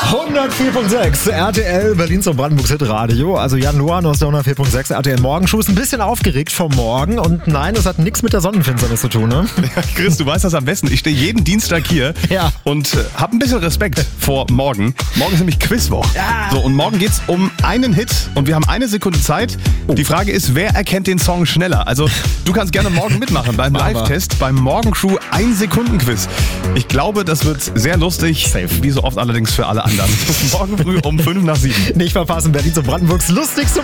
104.6 RTL Berlin zum Brandenburgs Hitradio. Also Jan Luan aus der 104.6 RTL Morgenshow ist ein bisschen aufgeregt vom Morgen. Und nein, das hat nichts mit der Sonnenfinsternis zu tun, ne? Ja, Chris, du weißt das am besten. Ich stehe jeden Dienstag hier und habe ein bisschen Respekt vor morgen. Morgen ist nämlich Quizwoch. Ja. So, und morgen geht's um einen Hit und wir haben 1 Sekunde Zeit. Die Frage ist, wer erkennt den Song schneller? Also du kannst gerne morgen mitmachen beim Live-Test, beim Morgenshow 1-Sekunden-Quiz. Ich glaube, das wird sehr lustig. Safe. Wie so oft allerdings für alle anderen. Morgen früh um 5 nach 7. Nicht verpassen, Berlin zum Brandenburgs lustigste